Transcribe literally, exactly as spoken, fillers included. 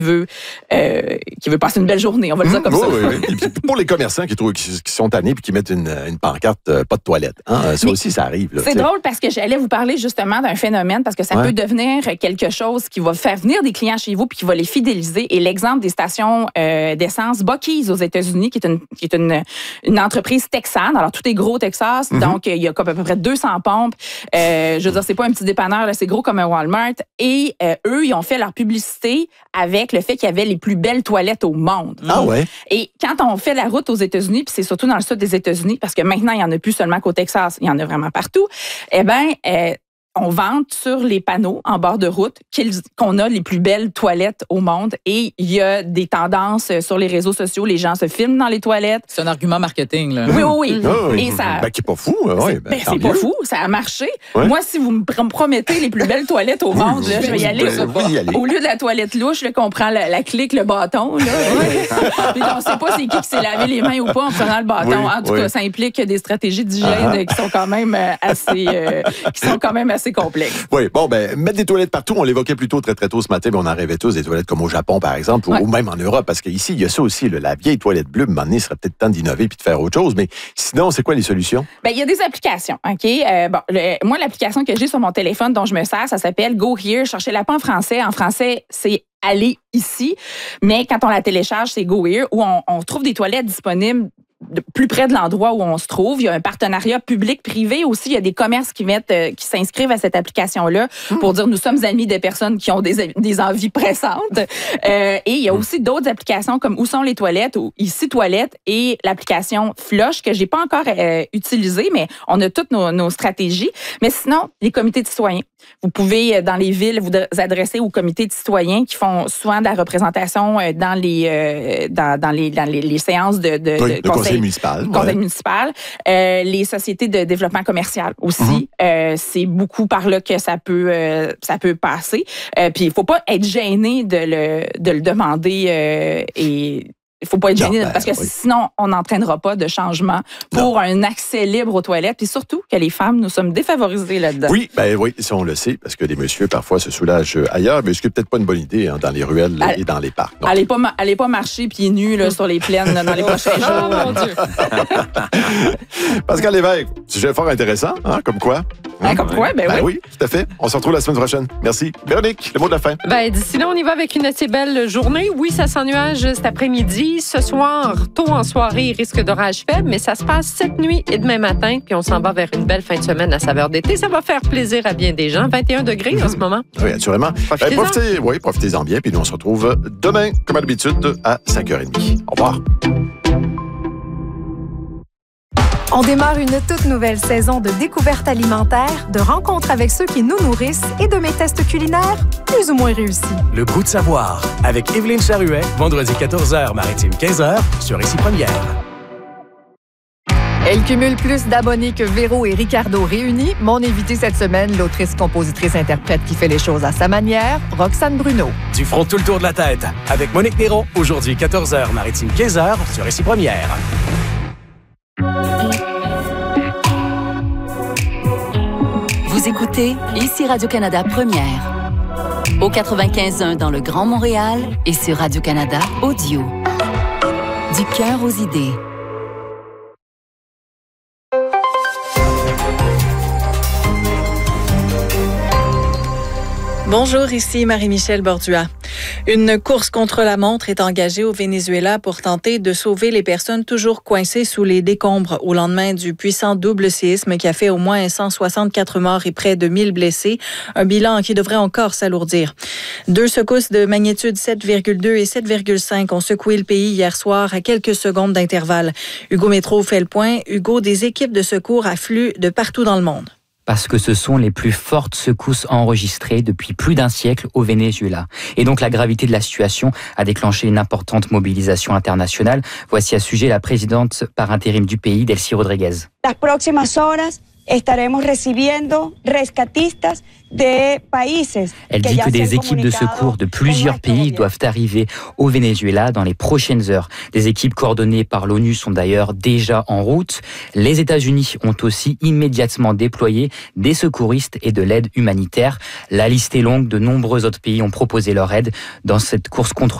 veut, euh, qui veut passer une belle journée, on va le dire comme mmh, ça. Oui, oui. Et puis pour les commerçants qui, trouvent, qui, qui sont tannés et qui mettent une, une pancarte euh, pas de toilette, hein, ça Mais aussi, ça arrive. Là, c'est t'sais. drôle parce que j'allais vous parler justement d'un phénomène parce que ça ouais. peut devenir quelque chose qui va faire venir des clients chez vous puis qui va les fidéliser. Et l'exemple des stations euh, d'essence Buc-ee's aux États-Unis, qui est une qui est une, une entreprise texane. Alors tout est gros Texas, mm-hmm. donc il y a à peu près deux cents pompes. Euh, je veux dire, c'est pas un petit dépanneur, là, c'est gros comme un Walmart. Et euh, eux, ils ont fait leur publicité avec le fait qu'il y avait les plus belles toilettes au monde. Ah ouais. Et quand on fait la route aux États-Unis, puis c'est surtout dans le sud des États-Unis, parce que maintenant il y en a plus seulement qu'au Texas, il y en a vraiment partout. Eh ben euh, on vante sur les panneaux en bord de route qu'on a les plus belles toilettes au monde et il y a des tendances sur les réseaux sociaux. Les gens se filment dans les toilettes. C'est un argument marketing, là. Oui, oui, oui. Oh, et ça, ben, qui est pas fou. Ouais, ben, ben, c'est pas fou. Ça a marché. Ouais. Moi, si vous me promettez les plus belles toilettes au monde, oui, là, je vais y aller. Oui, y aller. Au lieu de la toilette louche, là, qu'on prend la, la clique, le bâton. Là, puis on sait pas c'est qui qui s'est lavé les mains ou pas en prenant le bâton. Oui, en tout oui. cas, ça implique des stratégies d'hygiène uh-huh. qui sont quand même assez, euh, qui sont quand même assez complexes. Oui, bon, ben, mettre des toilettes partout, on l'évoquait plus tôt, très, très tôt ce matin, mais on en rêvait tous, des toilettes comme au Japon, par exemple, ouais. ou, ou même en Europe, parce qu'ici, il y a ça aussi, là, la vieille toilette bleue, à un moment donné, il serait peut-être temps d'innover puis de faire autre chose, mais sinon, c'est quoi les solutions? Ben, il y a des applications, OK? Euh, bon, le, moi, l'application que j'ai sur mon téléphone dont je me sers, ça s'appelle Go Here. Cherchez-la pas en français. En français, c'est aller ici. Mais quand on la télécharge, c'est Go Here, où on, on trouve des toilettes disponibles de plus près de l'endroit où on se trouve. Il y a un partenariat public-privé aussi. Il y a des commerces qui mettent, euh, qui s'inscrivent à cette application-là mmh. pour dire nous sommes amis des personnes qui ont des, des envies pressantes. Euh, et il y a aussi d'autres applications comme Où sont les toilettes ou Ici Toilette et l'application Flush que j'ai pas encore euh, utilisée, mais on a toutes nos, nos stratégies. Mais sinon, les comités de citoyens. Vous pouvez, dans les villes, vous adresser aux comités de citoyens qui font souvent de la représentation dans les, euh, dans, dans les, dans les, les séances de, de, oui, de conseil municipal. Conseil ouais. municipal. Euh, les sociétés de développement commercial aussi. Mm-hmm. Euh, c'est beaucoup par là que ça peut, euh, ça peut passer. Euh, puis il faut pas être gêné de le, de le demander euh, et il faut pas être gêné non, ben, parce que oui. sinon, on n'entraînera pas de changement pour non. un accès libre aux toilettes. Et surtout que les femmes, nous sommes défavorisées là-dedans. Oui, ben oui, ça on le sait, parce que les messieurs parfois se soulagent ailleurs, mais ce qui n'est peut-être pas une bonne idée hein, dans les ruelles Elle, et dans les parcs. Non. Allez pas, allez pas marcher pieds nus là, sur les plaines là, dans les prochains jours. Oh mon Dieu! Pascal Lévesque, sujet fort intéressant, hein, comme quoi? Ben, comme quoi, ben, ben oui. oui, tout à fait. On se retrouve la semaine prochaine. Merci. Véronique, le mot de la fin. Ben, d'ici là, on y va avec une assez belle journée. Oui, ça s'ennuage cet après-midi. Ce soir, tôt en soirée, risque d'orage faible, mais ça se passe cette nuit et demain matin, puis on s'en va vers une belle fin de semaine à saveur d'été. Ça va faire plaisir à bien des gens. vingt et un degrés mmh. en ce moment. Oui, assurément. Profitez-en. Ben, profitez, oui, profitez-en bien, puis nous, on se retrouve demain, comme à l'habitude, à cinq heures trente. Au revoir. On démarre une toute nouvelle saison de découvertes alimentaires, de rencontres avec ceux qui nous nourrissent et de mes tests culinaires plus ou moins réussis. Le goût de savoir, avec Évelyne Charuet, vendredi quatorze heures, maritime quinze heures, sur Ici Première. Elle cumule plus d'abonnés que Véro et Ricardo réunis. Mon invitée cette semaine, l'autrice, compositrice, interprète qui fait les choses à sa manière, Roxane Bruno. Du front tout le tour de la tête, avec Monique Néron, aujourd'hui quatorze heures, maritime quinze heures, sur Ici Première. Vous écoutez Ici Radio-Canada Première. Au quatre-vingt-quinze point un dans le Grand Montréal et sur Radio-Canada Audio. Du cœur aux idées. Bonjour, ici Marie-Michel Bordua. Une course contre la montre est engagée au Venezuela pour tenter de sauver les personnes toujours coincées sous les décombres au lendemain du puissant double séisme qui a fait au moins cent soixante-quatre morts et près de mille blessés. Un bilan qui devrait encore s'alourdir. Deux secousses de magnitude sept virgule deux et sept virgule cinq ont secoué le pays hier soir à quelques secondes d'intervalle. Hugo Métro fait le point. Hugo, des équipes de secours affluent de partout dans le monde. Parce que ce sont les plus fortes secousses enregistrées depuis plus d'un siècle au Venezuela. Et donc la gravité de la situation a déclenché une importante mobilisation internationale. Voici à ce sujet la présidente par intérim du pays, Delcy Rodriguez. Las próximas horas estaremos recibiendo rescatistas de países. Elle dit que des équipes de secours de plusieurs pays doivent arriver au Venezuela dans les prochaines heures. Des équipes coordonnées par l'ONU sont d'ailleurs déjà en route. Les États-Unis ont aussi immédiatement déployé des secouristes et de l'aide humanitaire. La liste est longue, de nombreux autres pays ont proposé leur aide dans cette course contre